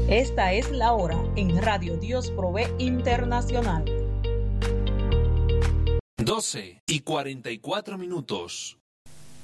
Esta es la hora en Radio Dios Provee Internacional. 12:44.